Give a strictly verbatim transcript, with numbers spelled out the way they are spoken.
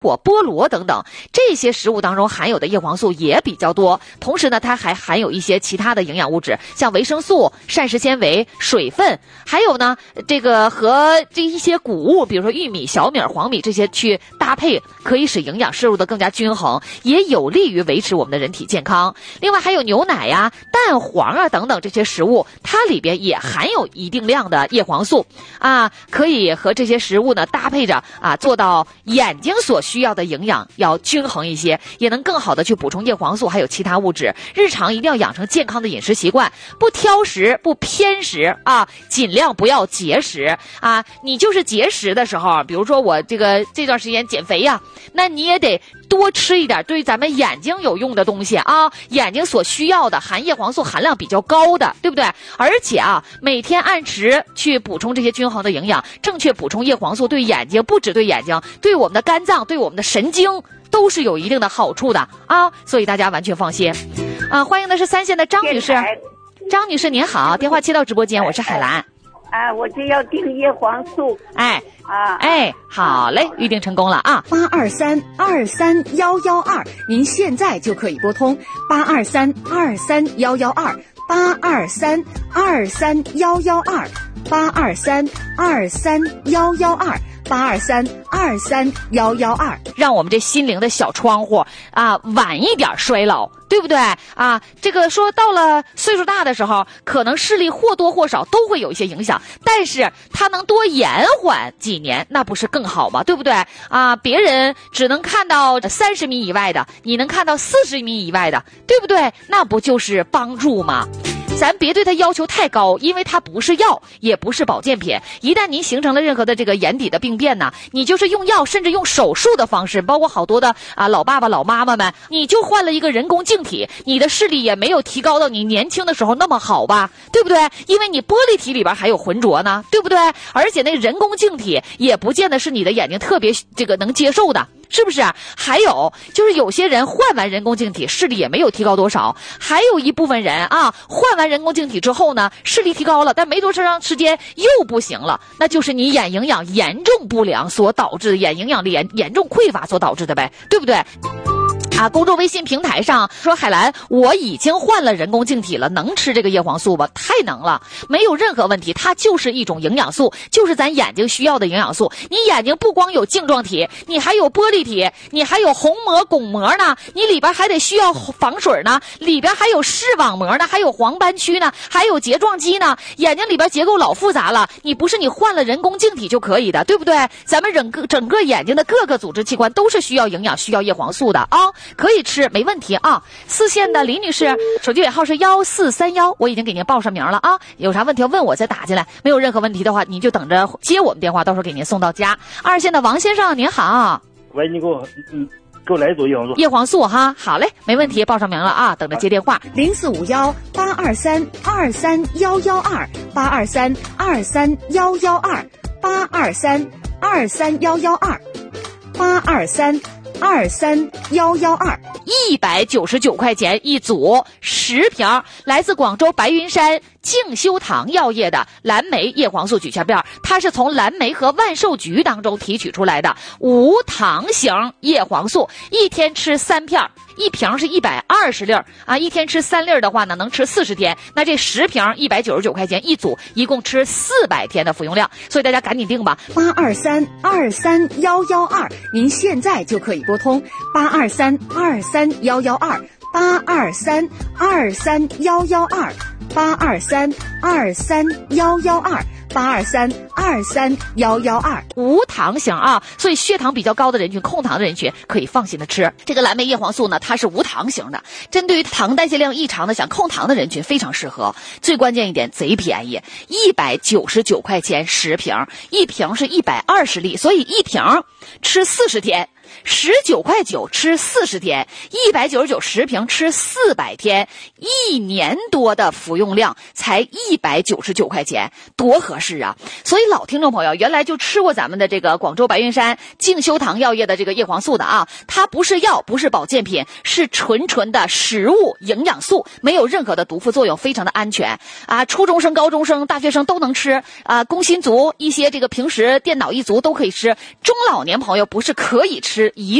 果、菠萝等等，这些食物当中含有的叶黄素也比较多。同时呢，它还含有一些其他的营养物质，像维生素、膳食纤维、水分，还有呢，这个和这一些谷物，比如说玉米、小米、黄米这些去搭配，可以使营养摄入的更加均衡，也有利于维持我们的人体健康。另外还有牛奶呀、蛋黄啊等等这些食物，它里边也含有一定量的叶黄素啊，可以和这些食物呢搭配着啊，做到眼睛所需要的营养要均衡一些，也能更好的去补充叶黄素还有其他物质。日常一定要养成健康的饮食习惯，不挑食不偏食啊，尽量不要节食啊。你就是节食的时候，比如说我这个这段时间减肥呀，那你也得多吃一点对咱们眼睛有用的东西啊，眼睛所需要的含叶黄素含量比较高的，对不对？而且啊，每天按时去补充这些均衡的营养，正确补充叶黄素对眼睛，不只对眼睛，对我们的肝脏，对我们的神经都是有一定的好处的啊，所以大家完全放心。啊，欢迎的是三线的张女士。张女士您好，电话接到直播间，我是海兰。 啊，我就要订叶黄素。 哎啊， 哎，好嘞，预定成功了啊！ 八二三二三幺幺二，您现在就可以拨通八二三二三幺幺二八二三二三幺幺二八二三二三幺幺二八二三二三幺幺二， 让我们这心灵的小窗户啊晚一点衰老，对不对啊？这个说到了岁数大的时候，可能视力或多或少都会有一些影响，但是它能多延缓几年，那不是更好吗？对不对啊？别人只能看到三十米以外的，你能看到四十米以外的，对不对？那不就是帮助吗？咱别对它要求太高，因为它不是药，也不是保健品。一旦您形成了任何的这个眼底的病变呢，你就是用药，甚至用手术的方式，包括好多的啊老爸爸、老妈妈们，你就换了一个人工镜体，你的视力也没有提高到你年轻的时候那么好吧，对不对？因为你玻璃体里边还有浑浊呢，对不对？而且那人工镜体也不见得是你的眼睛特别这个能接受的。是不是啊？还有就是有些人换完人工镜体视力也没有提高多少，还有一部分人啊换完人工镜体之后呢视力提高了，但没多长时间又不行了，那就是你眼营养严重不良所导致的，眼营养严严重匮乏所导致的呗，对不对？啊，公众微信平台上说海兰，我已经换了人工镜体了，能吃这个叶黄素吧？太能了，没有任何问题，它就是一种营养素，就是咱眼睛需要的营养素。你眼睛不光有镜状体，你还有玻璃体，你还有虹膜、巩膜呢，你里边还得需要防水呢，里边还有视网膜呢，还有黄斑区呢，还有睫状肌呢，眼睛里边结构老复杂了，你不是你换了人工镜体就可以的，对不对？咱们整个整个眼睛的各个组织器官都是需要营养、需要叶黄素的啊。可以吃，没问题啊。四线的李女士，手机尾号是幺四三幺，我已经给您报上名了啊。有啥问题要问我再打进来，没有任何问题的话，你就等着接我们电话，到时候给您送到家。二线的王先生您好， 喂，你给我嗯给我来一组叶黄素。 叶黄素哈，好嘞，没问题，报上名了啊，等着接电话。 零四五幺八二三二三幺幺二八二三二三幺幺二八二三二三幺幺二八二三。二三幺幺二， 一百九十九块钱一组，十瓶，来自广州白云山静修堂药业的蓝莓叶黄素咀嚼片，它是从蓝莓和万寿菊当中提取出来的无糖型叶黄素，一天吃三片，一瓶是一百二十粒啊，一天吃三粒的话呢，能吃四十天。那这十瓶一百九十九块钱一组，一共吃四百天的服用量，所以大家赶紧订吧。 八二三二三幺幺二，您现在就可以拨通八二三二三幺幺二八二三二三幺幺二八二三二三幺幺二八二三二三幺幺二， 无糖型啊，所以血糖比较高的人群、控糖的人群可以放心的吃这个蓝莓叶黄素呢。它是无糖型的，针对于糖代谢量异常的想控糖的人群非常适合。最关键一点，贼便宜，一百九十九块钱十瓶，一瓶是一百二十粒，所以一瓶吃四十天。十九块九吃四十天，一百九十九十瓶吃四百天，一年多的服用量才一百九十九块钱，多合适啊！所以老听众朋友，原来就吃过咱们的这个广州白云山静修堂药业的这个叶黄素的啊，它不是药，不是保健品，是纯纯的食物营养素，没有任何的毒副作用，非常的安全啊！初中生、高中生、大学生都能吃啊，工薪族一些这个平时电脑一族都可以吃，中老年年朋友不是可以吃一